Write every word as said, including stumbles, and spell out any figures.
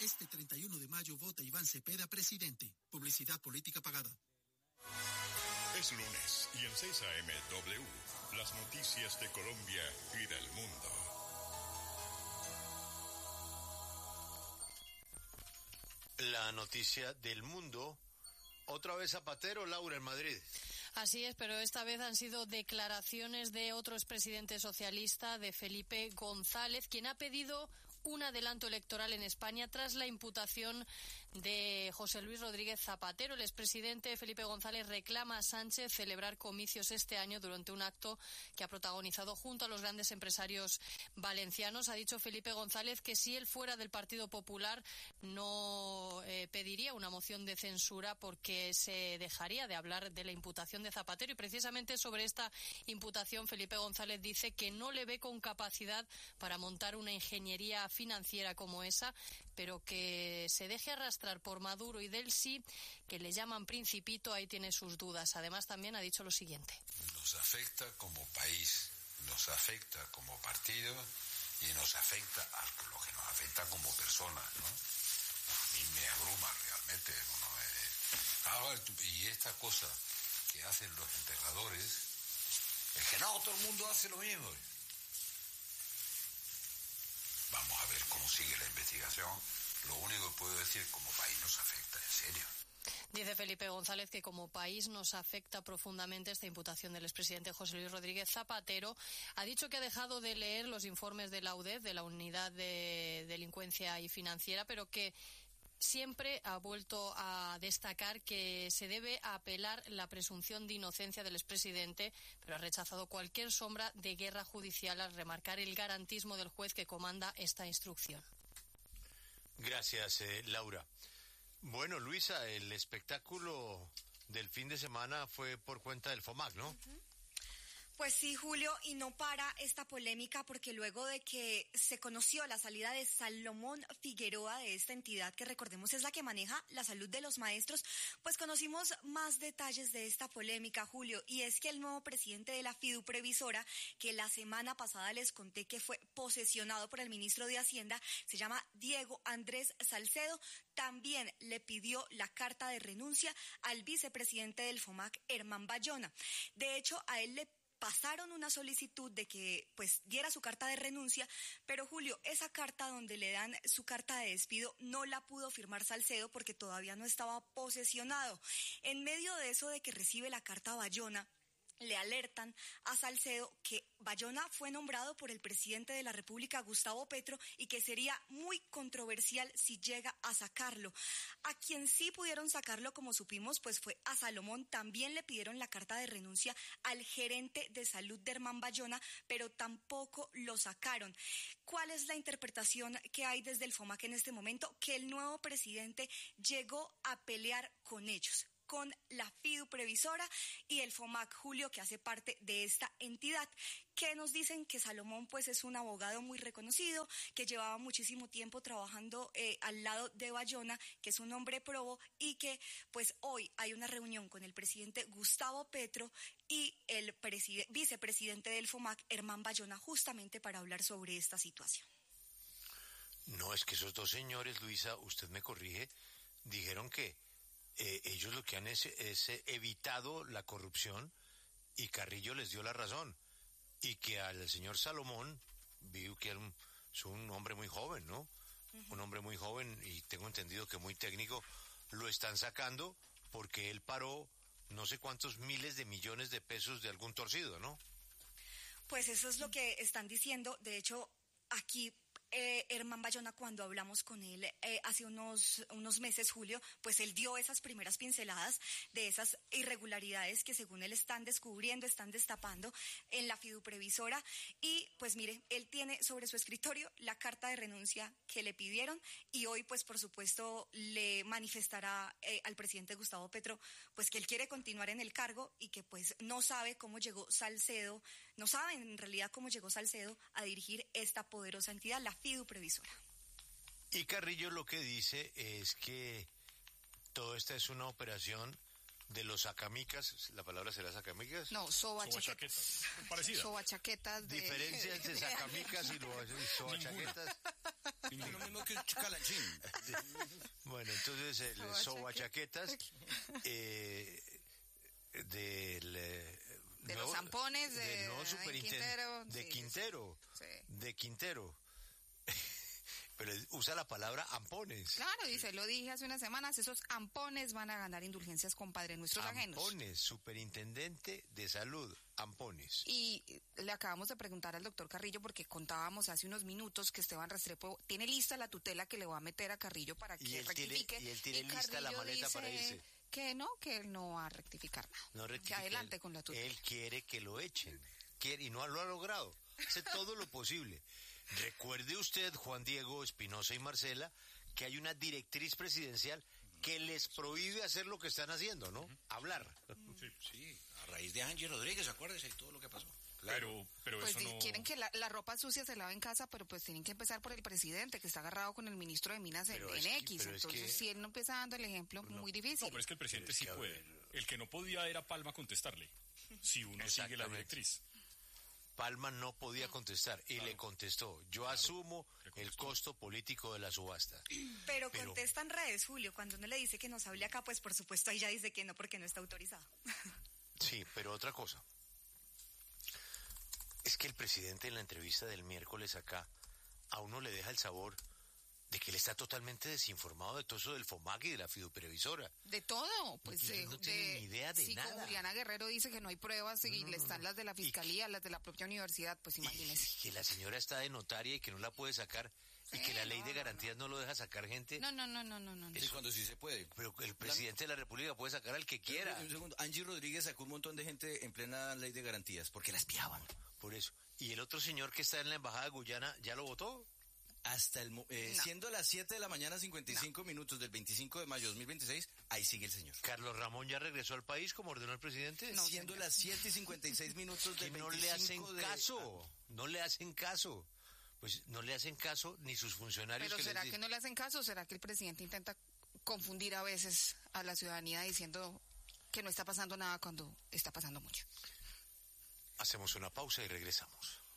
Este treinta y uno de mayo vota Iván Cepeda presidente. Publicidad política pagada. Es lunes y en seis A M W, las noticias de Colombia y del mundo. La noticia del mundo, otra vez Zapatero, Laura, en Madrid. Así es, pero esta vez han sido declaraciones de otro expresidente socialista, de Felipe González, quien ha pedido un adelanto electoral en España tras la imputación de José Luis Rodríguez Zapatero. El expresidente Felipe González reclama a Sánchez celebrar comicios este año durante un acto que ha protagonizado junto a los grandes empresarios valencianos. Ha dicho Felipe González que si él fuera del Partido Popular no eh, pediría una moción de censura porque se dejaría de hablar de la imputación de Zapatero. Y precisamente sobre esta imputación Felipe González dice que no le ve con capacidad para montar una ingeniería financiera como esa, pero que se deje arrastrar por Maduro y del sí, que le llaman principito, ahí tiene sus dudas. Además, también ha dicho lo siguiente. Nos afecta como país, nos afecta como partido y nos afecta a lo que nos afecta como personas, ¿no? A mí me abruma realmente. Uno es... Ahora, y esta cosa que hacen los enterradores, es que no, todo el mundo hace lo mismo. Vamos a ver cómo sigue la investigación. Lo único que puedo decir, como país nos afecta, en serio. Dice Felipe González que como país nos afecta profundamente esta imputación del expresidente José Luis Rodríguez Zapatero. Ha dicho que ha dejado de leer los informes de la U D E F, de la Unidad de Delincuencia y Financiera, pero que siempre ha vuelto a destacar que se debe apelar la presunción de inocencia del expresidente, pero ha rechazado cualquier sombra de guerra judicial al remarcar el garantismo del juez que comanda esta instrucción. Gracias, eh, Laura. Bueno, Luisa, el espectáculo del fin de semana fue por cuenta del FOMAC, ¿no? Uh-huh. Pues sí, Julio, y no para esta polémica porque luego de que se conoció la salida de Salomón Figueroa de esta entidad, que recordemos es la que maneja la salud de los maestros, pues conocimos más detalles de esta polémica, Julio, y es que el nuevo presidente de la Fiduprevisora, que la semana pasada les conté que fue posesionado por el ministro de Hacienda, se llama Diego Andrés Salcedo, también le pidió la carta de renuncia al vicepresidente del FOMAC, Herman Bayona. De hecho, a él le pasaron una solicitud de que pues diera su carta de renuncia, pero Julio, esa carta donde le dan su carta de despido no la pudo firmar Salcedo porque todavía no estaba posesionado. En medio de eso de que recibe la carta Bayona, le alertan a Salcedo que Bayona fue nombrado por el presidente de la República, Gustavo Petro, y que sería muy controversial si llega a sacarlo. A quien sí pudieron sacarlo, como supimos, pues fue a Salomón. También le pidieron la carta de renuncia al gerente de salud de Herman Bayona, pero tampoco lo sacaron. ¿Cuál es la interpretación que hay desde el FOMAC en este momento? Que el nuevo presidente llegó a pelear con ellos, con la Fiduprevisora y el FOMAC, Julio, que hace parte de esta entidad, que nos dicen que Salomón pues es un abogado muy reconocido, que llevaba muchísimo tiempo trabajando eh, al lado de Bayona, que es un hombre probo, y que pues hoy hay una reunión con el presidente Gustavo Petro y el preside- vicepresidente del FOMAC, Herman Bayona, justamente para hablar sobre esta situación. No, es que esos dos señores, Luisa, usted me corrige, dijeron que Eh, ellos lo que han es, es evitado la corrupción y Carrillo les dio la razón, y que al señor Salomón, vi que era un, es un hombre muy joven, ¿no? Uh-huh. Un hombre muy joven, y tengo entendido que muy técnico, lo están sacando porque él paró no sé cuántos miles de millones de pesos de algún torcido, ¿no? Pues eso es lo que están diciendo. De hecho, aquí Eh, Herman Bayona, cuando hablamos con él eh, hace unos, unos meses, Julio, pues él dio esas primeras pinceladas de esas irregularidades que según él están descubriendo, están destapando en la Fiduprevisora, y pues mire, él tiene sobre su escritorio la carta de renuncia que le pidieron, y hoy pues por supuesto le manifestará eh, al presidente Gustavo Petro pues que él quiere continuar en el cargo y que pues no sabe cómo llegó Salcedo, no sabe en realidad cómo llegó Salcedo a dirigir esta poderosa entidad, la Fiduprevisora. Y Carrillo lo que dice es que todo esta es una operación de los sacamicas, ¿la palabra será sacamicas? No, sobachaquetas. Sobachaquetas. Parecida. Sobachaquetas de... Diferencia entre sacamicas y, lo- y sobachaquetas. Lo mismo que calanchín. Bueno, entonces el Sobachaqueta. sobachaquetas eh, del... eh, De los zampones de- no, de superinten- Quintero, de sí, Quintero, sí. de Quintero. Pero él usa la palabra ampones. Claro, dice, lo dije hace unas semanas, esos ampones van a ganar indulgencias con Padre Nuestros ajenos. Ampones, superintendente de salud, ampones. Y le acabamos de preguntar al doctor Carrillo porque contábamos hace unos minutos que Esteban Restrepo tiene lista la tutela que le va a meter a Carrillo para Y que él tiene- rectifique. y él tiene lista la Carrillo maleta para dice irse. Que no, que él no va a rectificar nada. No que rectifica, adelante él- con la tutela. Él quiere que lo echen. Quiere, y no lo ha logrado. Hace todo lo posible. Recuerde usted, Juan Diego, Espinosa y Marcela, que hay una directriz presidencial que les prohíbe hacer lo que están haciendo, ¿no? Hablar. Sí. Sí, a raíz de Angie Rodríguez, acuérdese y todo lo que pasó. Pero, pero Pues eso di- no... quieren que la, la ropa sucia se lave en casa, pero pues tienen que empezar por el presidente, que está agarrado con el ministro de Minas en, Pero en es que- X. pero es Entonces, que- si él no empieza dando el ejemplo, muy difícil. No, pero es que el presidente Pero es sí que, a puede. ver, El que no podía era Palma contestarle. Si uno sigue la Exactamente. directriz. Palma no podía contestar y le contestó, yo asumo le el contestó. costo político de la subasta. Pero, Pero- contesta en redes, Julio. Cuando uno le dice que nos hable acá, pues por supuesto ahí ya dice que no porque no está autorizado. Sí, pero otra cosa. Es que el presidente en la entrevista del miércoles acá a uno le deja el sabor de que él está totalmente desinformado de todo eso del FOMAC y de la fiduprevisora. De todo, pues No, eh, no tiene de- ni idea de si nada. como Juliana Guerrero dice que no hay pruebas y No, no, le no, están no. las de la Y- fiscalía, las de la propia universidad, pues Y, imagínese. y que la señora está de notaria y que no la puede sacar y Sí, que la ley no, de no, garantías no, lo deja sacar gente. No, no, no, no, no, no. no. Sí, cuando sí se puede. Pero el presidente de la República puede sacar al que quiera. Un segundo, Angie Rodríguez sacó un montón de gente en plena ley de garantías, porque la espiaban. Por eso. Y el otro señor que está en la embajada de Guyana, ¿ya lo votó? Hasta el mo- eh, No. siendo las siete de la mañana, cincuenta y cinco minutos del veinticinco de mayo de dos mil veintiséis, ahí sigue el señor. Carlos Ramón ya regresó al país como ordenó el presidente. No, siendo señor. las siete y cincuenta y seis minutos Que del no le hacen veinticinco de- caso, no le hacen caso. Pues no le hacen caso ni sus funcionarios. Pero que ¿será les que dicen- no le hacen caso? ¿Será que el presidente intenta confundir a veces a la ciudadanía diciendo que no está pasando nada cuando está pasando mucho? Hacemos una pausa y regresamos.